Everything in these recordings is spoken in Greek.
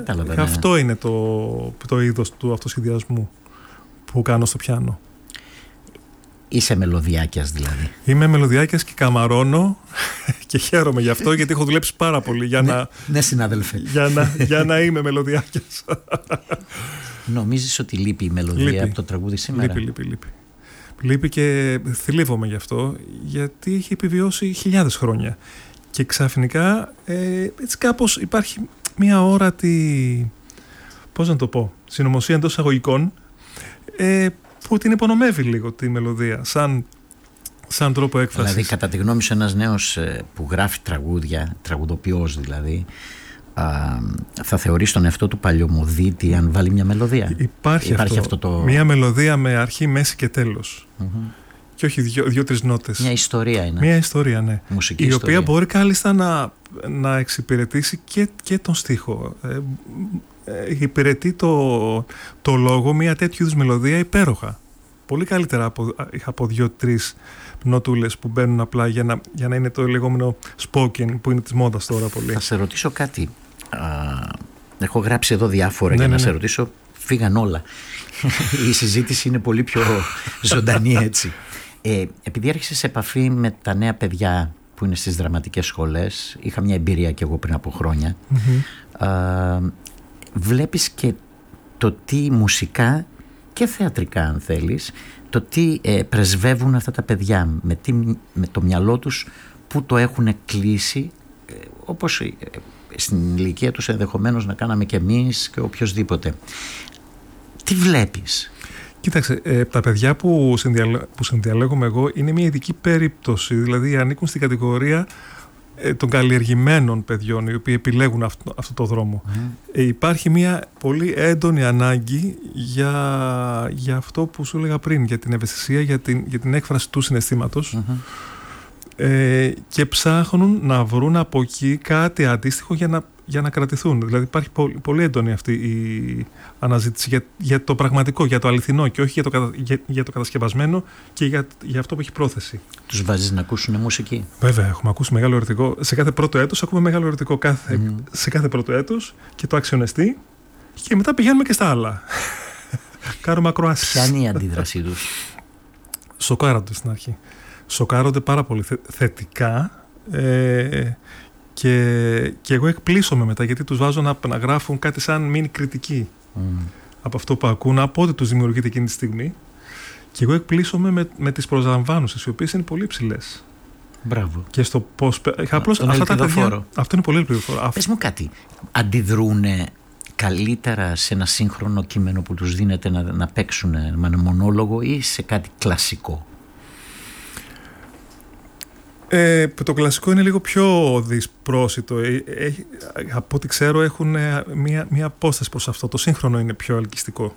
κατάλαβα. Ναι. Αυτό είναι το είδος του αυτοσχεδιασμού που κάνω στο πιάνο. Είσαι μελωδιάκιας δηλαδή. Είμαι μελωδιάκιας και καμαρώνω και χαίρομαι γι' αυτό, γιατί έχω δουλέψει πάρα πολύ ναι, συνάδελφε. για να είμαι μελωδιάκιας. Νομίζεις ότι λείπει η μελωδία από το τραγούδι σήμερα? Λείπει και θλίβομαι γι' αυτό, γιατί έχει επιβιώσει χιλιάδες χρόνια. Και ξαφνικά έτσι κάπως υπάρχει μια όρατη, πώς να το πω, συνωμοσία εντός εισαγωγικών, που την υπονομεύει λίγο τη μελωδία σαν τρόπο έκφρασης. Δηλαδή, κατά τη γνώμη σου, ένας νέος που γράφει τραγούδια, τραγουδοποιός δηλαδή, θα θεωρήσει τον εαυτό του παλιωμοδίτη αν βάλει μια μελωδία? Υπάρχει αυτό μια μελωδία με αρχή, μέση και τέλος. Και όχι δύο-τρεις νότες. Μια ιστορία είναι. Μια ιστορία, ναι. Μουσική η ιστορία. οποία μπορεί κάλλιστα να εξυπηρετήσει και τον στίχο. Υπηρετεί το λόγο μια τέτοιου είδους μελωδία υπέροχα. Πολύ καλύτερα από δύο-τρεις νοτούλες που μπαίνουν απλά για να είναι το λεγόμενο spoken που είναι της μόδας τώρα πολύ. Θα σε ρωτήσω κάτι. Έχω γράψει εδώ διάφορα για να σε ρωτήσω. Φύγαν όλα. Η συζήτηση είναι πολύ πιο ζωντανή έτσι. Επειδή έρχεσαι σε επαφή με τα νέα παιδιά που είναι στις δραματικές σχολές, είχα μια εμπειρία και εγώ πριν από χρόνια, βλέπεις και το τι μουσικά και θεατρικά, αν θέλεις, το τι πρεσβεύουν αυτά τα παιδιά, με το μυαλό τους που το έχουν κλείσει, όπως στην ηλικία τους ενδεχομένως να κάναμε και εμείς και οποιοσδήποτε. Τι βλέπεις? Κοίταξε, τα παιδιά που συνδιαλέγομαι εγώ είναι μια ειδική περίπτωση, δηλαδή ανήκουν στην κατηγορία των καλλιεργημένων παιδιών, οι οποίοι επιλέγουν αυτό το δρόμο. Υπάρχει μια πολύ έντονη ανάγκη για αυτό που σου έλεγα πριν, για την ευαισθησία, για την έκφραση του συναισθήματος, και ψάχνουν να βρουν από εκεί κάτι αντίστοιχο για να κρατηθούν. Δηλαδή υπάρχει πολύ έντονη αυτή η αναζήτηση για το πραγματικό, για το αληθινό και όχι για το κατασκευασμένο και για αυτό που έχει πρόθεση. Τους βάζεις να ακούσουν μουσική? Βέβαια, έχουμε ακούσει μεγάλο ερωτικό. Σε κάθε πρώτο έτος ακούμε μεγάλο ερωτικό σε κάθε πρώτο έτος και το αξιονεστεί, και μετά πηγαίνουμε και στα άλλα. Κάνουμε ακροάσεις. Ποια είναι η αντίδρασή τους? Σοκάρονται στην αρχή. Σοκάρονται πάρα πολύ θετικά, και εγώ εκπλήσωμαι μετά, γιατί τους βάζω να γράφουν κάτι σαν μίνι κριτική από αυτό που ακούν, από ό,τι τους δημιουργείται εκείνη τη στιγμή, και εγώ εκπλήσωμαι με τις προσλαμβάνουσες, οι οποίες είναι πολύ ψηλές. Μπράβο. Και στο πώς αυτά τα παιδιά, αυτό είναι πολύ ελπιδοφόρο. Πες μου κάτι, αντιδρούνε καλύτερα σε ένα σύγχρονο κείμενο που τους δίνεται να παίξουν με ένα μονόλογο ή σε κάτι κλασικό? Το κλασικό είναι λίγο πιο δυσπρόσιτο. Από ό,τι ξέρω έχουν μια απόσταση προς αυτό. Το σύγχρονο είναι πιο ελκυστικό.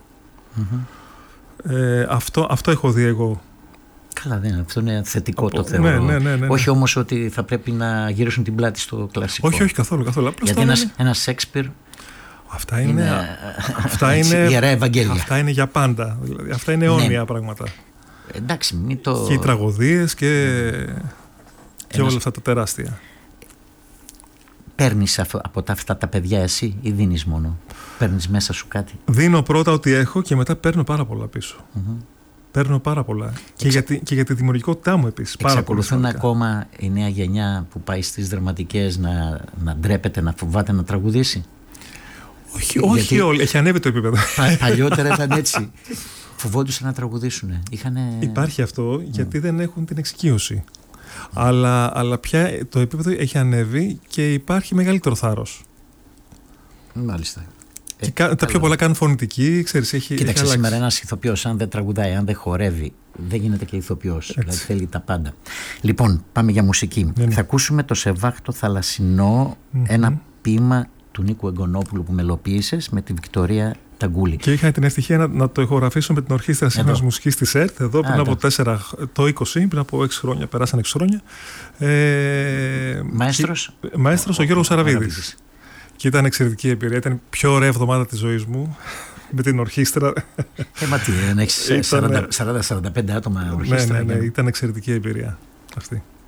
Αυτό έχω δει εγώ. Καλά, αυτό είναι θετικό το θεωρώ. Ναι. Όχι όμως ότι θα πρέπει να γυρίσουν την πλάτη στο κλασικό. Όχι, καθόλου. Γιατί ένα Σέξπιρ, αυτά είναι ιερά Ευαγγέλια. Αυτά είναι για πάντα. Δηλαδή, αυτά είναι αιώνια πράγματα. Εντάξει, μην το... Και οι τραγωδίες και όλα αυτά τα τεράστια. Παίρνεις από αυτά τα παιδιά εσύ ή δίνεις μόνο? Παίρνεις μέσα σου κάτι? Δίνω πρώτα ό,τι έχω και μετά παίρνω πάρα πολλά πίσω. Παίρνω πάρα πολλά. Και για τη δημιουργικότητά μου επίσης. Εξακολουθούν ακόμα η νέα γενιά που πάει στις δραματικές να ντρέπεται, να φοβάται να τραγουδήσει? Όχι όλοι. Έχει ανέβει το επίπεδο. Παλιότερα ήταν έτσι. Φοβόντουσαν να τραγουδήσουν. Υπάρχει αυτό γιατί δεν έχουν την εξοικείωση. Αλλά πια το επίπεδο έχει ανέβει και υπάρχει μεγαλύτερο θάρρος. Μάλιστα. Και τα πιο πολλά κάνουν φωνητική, ξέρεις, κοίταξε, σήμερα ένας ηθοποιός, αν δεν τραγουδάει, αν δεν χορεύει, δεν γίνεται και ηθοποιός. Δηλαδή θέλει τα πάντα. Λοιπόν, πάμε για μουσική. Θα ακούσουμε το Σεβάχτο Θαλασσινό, ένα ποίημα του Νίκου Εγκονόπουλου που μελοποίησες με τη Βικτωρία Ταγκούλη. Και είχα την ευτυχία να το ηχογραφήσω με την Ορχήστρα Σύγχρονης Μουσικής της ΕΡΤ εδώ πριν από το 20, πριν από 6 χρόνια, περάσαν 6 χρόνια. Μαέστρος ο Γιώργος Αραβίδης. Και ήταν εξαιρετική εμπειρία. Ήταν η πιο ωραία εβδομάδα της ζωής μου με την ορχήστρα. Μα τι, να έχεις 40-45 άτομα ορχήστρα. Ναι, ήταν εξαιρετική εμπειρία αυτή.